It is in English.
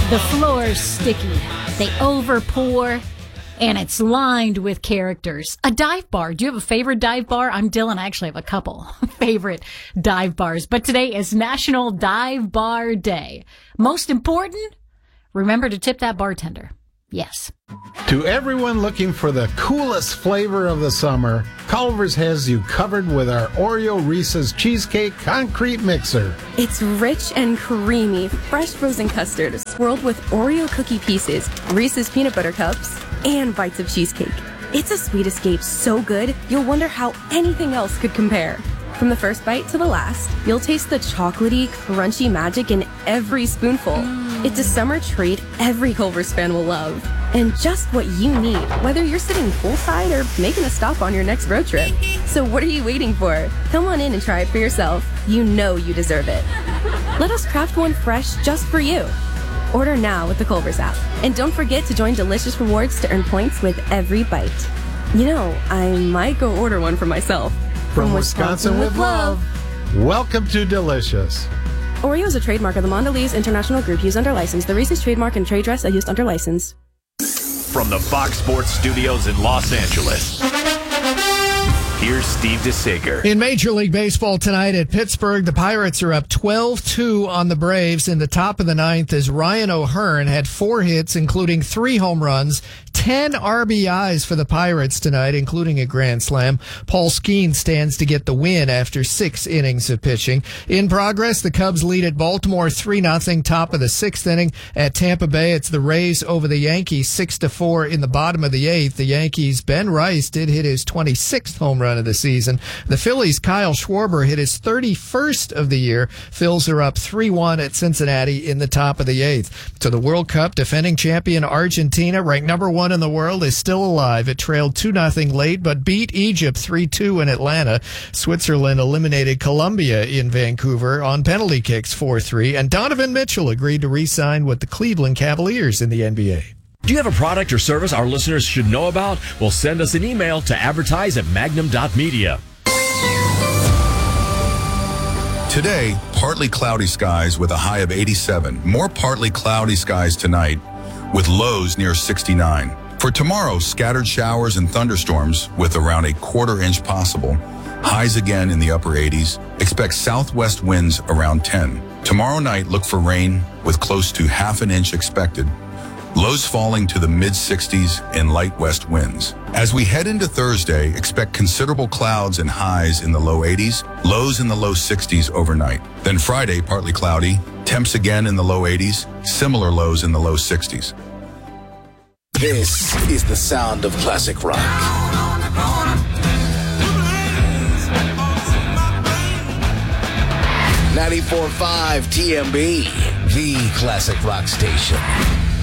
The floor's sticky. They overpour, and it's lined with characters. A dive bar. Do you have a favorite dive bar? I'm Dylan. I actually have a couple favorite dive bars. But today is National Dive Bar Day. Most important, remember to tip that bartender. Yes. To everyone looking for the coolest flavor of the summer, Culver's has you covered with our Oreo Reese's Cheesecake Concrete Mixer. It's rich and creamy, fresh frozen custard swirled with Oreo cookie pieces, Reese's peanut butter cups, and bites of cheesecake. It's a sweet escape so good, you'll wonder how anything else could compare. From the first bite to the last, you'll taste the chocolatey, crunchy magic in every spoonful. It's a summer treat every Culver's fan will love. And just what you need, whether you're sitting poolside or making a stop on your next road trip. So what are you waiting for? Come on in and try it for yourself. You know you deserve it. Let us craft one fresh just for you. Order now with the Culver's app. And don't forget to join Delicious Rewards to earn points with every bite. You know, I might go order one for myself. From Wisconsin with love. Welcome to Delicious. Oreo is a trademark of the Mondelez International Group used under license. The Reese's trademark and trade dress are used under license. From the Fox Sports Studios in Los Angeles, here's Steve DeSager. In Major League Baseball tonight at Pittsburgh, the Pirates are up 12-2 on the Braves in the top of the ninth as Ryan O'Hearn had 4 hits, including 3 home runs, 10 RBIs for the Pirates tonight, including a grand slam. Paul Skeens stands to get the win after 6 innings of pitching. In progress, the Cubs lead at Baltimore 3-0, top of the 6th inning. At Tampa Bay, it's the Rays over the Yankees 6-4 in the bottom of the 8th. The Yankees' Ben Rice did hit his 26th home run of the season. The Phillies' Kyle Schwarber hit his 31st of the year. Phils are up 3-1 at Cincinnati in the top of the 8th. To the World Cup, defending champion Argentina, ranked number 1 in the world, is still alive. It trailed 2-0 late, but beat Egypt 3-2 in Atlanta. Switzerland eliminated Colombia in Vancouver on penalty kicks 4-3, and Donovan Mitchell agreed to re-sign with the Cleveland Cavaliers in the NBA. Do you have a product or service our listeners should know about? Well, send us an email to advertise@magnum.media. Today, partly cloudy skies with a high of 87. More partly cloudy skies tonight with lows near 69. For tomorrow, scattered showers and thunderstorms with around a 1/4 inch possible. Highs again in the upper 80s. Expect southwest winds around 10. Tomorrow night, look for rain with close to 1/2 inch expected. Lows falling to the mid-60s and light west winds. As we head into Thursday, expect considerable clouds and highs in the low 80s, lows in the low 60s overnight. Then Friday, partly cloudy, temps again in the low 80s, similar lows in the low 60s. This is the sound of classic rock. 94.5 TMB, the classic rock station.